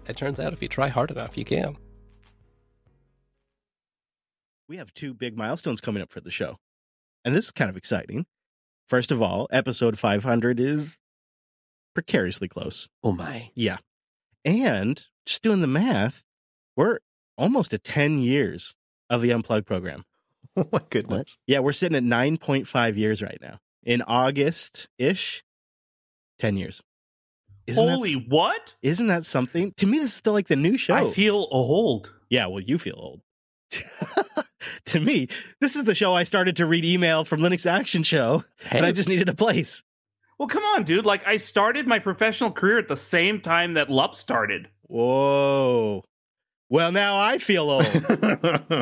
It turns out if you try hard enough, you can. We have 2 big milestones coming up for the show. And this is kind of exciting. First of all, episode 500 is precariously close. Oh, my. Yeah. And just doing the math, we're almost at 10 years of the Unplugged program. Oh, my goodness. Yeah, we're sitting at 9.5 years right now. In August-ish, 10 years. What? Isn't that something? To me, this is still like the new show. I feel old. Yeah, well, you feel old. To me, this is the show I started to read email from Linux Action Show, and I just needed a place. Well, come on, dude. Like, I started my professional career at the same time that LUP started. Whoa. Well, now I feel old.